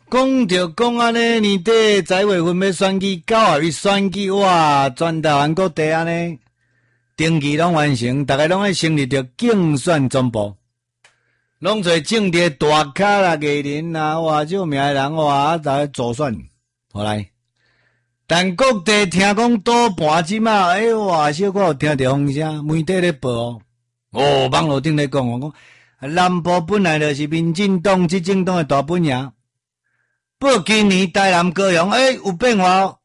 讲安尼，年底10月份要选举，9月选举，哇，全台湾各地安尼，登记拢完成，大家拢爱成立着竞选总部，拢做政治大咖啦、艺人啦，哇，有名诶人哇，大家助选，好来。但各地听讲赌盘即马，哇，小可有听着风声，媒体咧报哦，网络顶咧讲哦，讲南部本来就是民进党、执政党诶大本营。报今年台南高雄，有变化哦，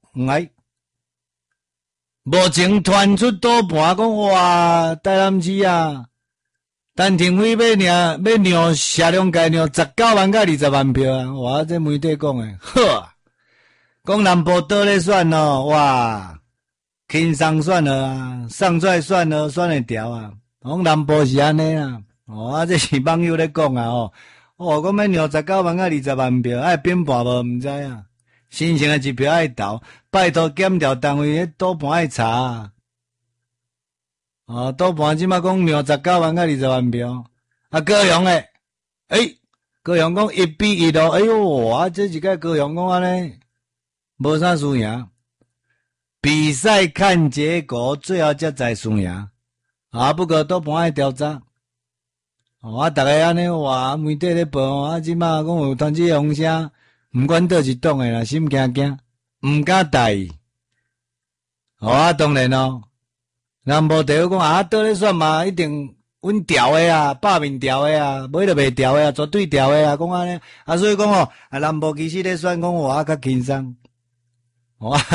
目前传出赌盘讲哇，台南市啊，陈廷辉要让谢龙介让19万到20万票啊！哇，这媒体讲诶，呵，讲南部倒咧选哦，哇，轻松选了啊，上出来选了，选会调啊，讲南部是安尼啊，哦，这是网友咧讲啊，哦。哦，讲要让19万到20万票，爱变盘无毋知啊。新鲜诶一票爱投，拜托检调单位迄赌盘爱查啊。哦，赌盘即马讲让19万到20万票，啊高雄诶，高雄讲1比1咯，哎哟，啊这一个高雄讲安尼，无啥输赢，比赛看结果，最后才知输赢。啊，不过赌盘爱调查。哦，大家安尼话，媒体咧报，即马讲有传这风声，毋管倒一党诶啦，心惊惊，毋敢大意。当然咯，南部地区讲倒咧选嘛，一定阮调诶啊，百面调诶啊，无就袂调诶啊，绝对调诶啊，讲安尼，所以讲南部其实咧选讲较轻松，